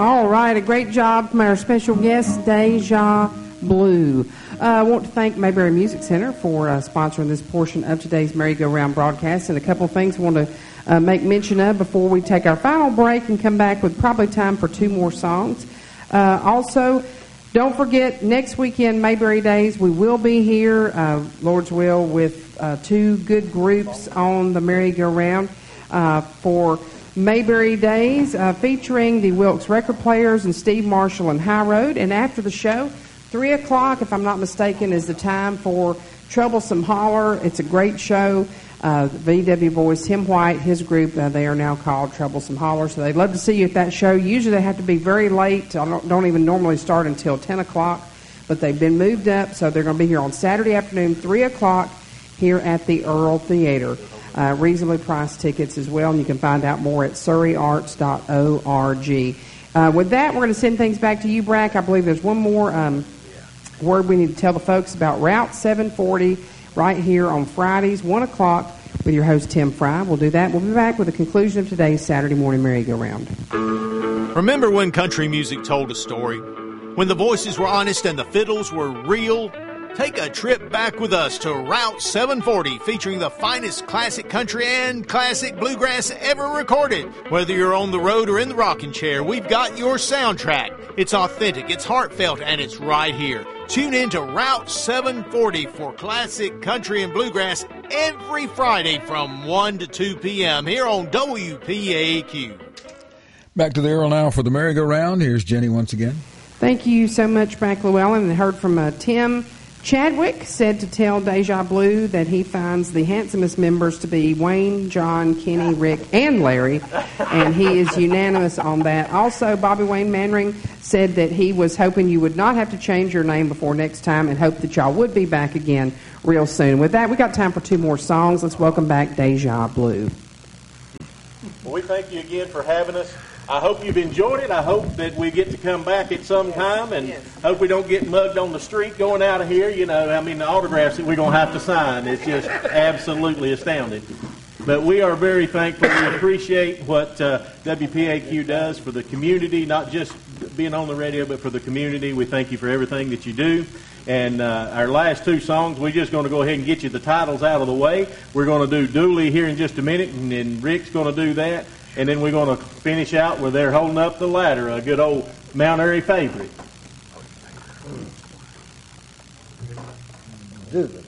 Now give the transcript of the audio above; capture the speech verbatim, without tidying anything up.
All right, a great job from our special guest, Deja Blue. Uh, I want to thank Mayberry Music Center for uh, sponsoring this portion of today's merry-go-round broadcast. And a couple of things I want to uh, make mention of before we take our final break and come back with probably time for two more songs. Uh, also, don't forget, next weekend, Mayberry Days, we will be here, uh, Lord's will, with uh, two good groups on the merry-go-round uh, for Mayberry Days, uh, featuring the Wilkes Record Players and Steve Marshall and High Road. And after the show, three o'clock, if I'm not mistaken, is the time for Troublesome Holler. It's a great show. Uh, V W Boys, Tim White, his group, uh, they are now called Troublesome Holler. So they'd love to see you at that show. Usually they have to be very late. I don't, don't even normally start until ten o'clock. But they've been moved up, so they're going to be here on Saturday afternoon, three o'clock, here at the Earl Theater. Uh, reasonably priced tickets as well, and you can find out more at surrey arts dot org. Uh, with that, we're going to send things back to you, Brack. I believe there's one more um, word we need to tell the folks about Route seven forty right here on Fridays, one o'clock, with your host, Tim Fry. We'll do that. We'll be back with the conclusion of today's Saturday morning merry-go-round. Remember when country music told a story? When the voices were honest and the fiddles were real? Take a trip back with us to Route seven forty, featuring the finest classic country and classic bluegrass ever recorded. Whether you're on the road or in the rocking chair, we've got your soundtrack. It's authentic, it's heartfelt, and it's right here. Tune in to Route seven forty for classic country and bluegrass every Friday from one to two p.m. here on W P A Q. Back to the Earl now for the merry-go-round. Here's Jenny once again. Thank you so much, Brack Llewellyn. And heard from uh, Tim Chadwick, said to tell Deja Blue that he finds the handsomest members to be Wayne, John, Kenny, Rick, and Larry, and he is unanimous on that. Also, Bobby Wayne Manring said that he was hoping you would not have to change your name before next time and hope that y'all would be back again real soon. With that, we got time for two more songs. Let's welcome back Deja Blue. Well, we thank you again for having us. I hope you've enjoyed it. I hope that we get to come back at some time, and hope we don't get mugged on the street going out of here. You know, I mean, the autographs that we're going to have to sign, it's just absolutely astounding. But we are very thankful. We appreciate what uh, W P A Q does for the community, not just being on the radio, but for the community. We thank you for everything that you do. And uh, our last two songs, we're just going to go ahead and get you the titles out of the way. We're going to do Dooley here in just a minute, and then Rick's going to do that. And then we're going to finish out with They're Holding Up the Ladder, a good old Mount Airy favorite. Do